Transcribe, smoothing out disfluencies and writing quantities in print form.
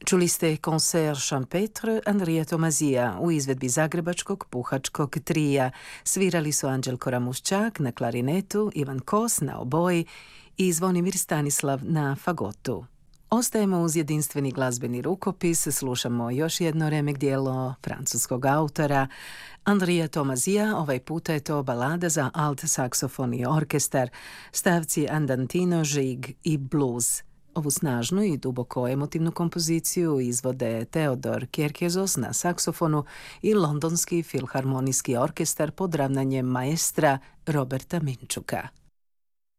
Čuli ste koncert Champetre Andrija Tomazija u izvedbi zagrebačkog puhačkog trija. Svirali su Anđelko Ramuščak na klarinetu, Ivan Kos na oboji i Zvonimir Stanislav na fagotu. Ostajemo uz jedinstveni glazbeni rukopis, slušamo još jedno remek djelo francuskog autora Andrija Tomazija. Ovaj puta je to balada za alt saksofon i orkestar, stavci Andantino, žig i blues. Ovu snažnu i duboko emotivnu kompoziciju izvode Teodor Kjerkezos na saksofonu i Londonski filharmonijski orkestar pod ravnanjem maestra Roberta Minčuka.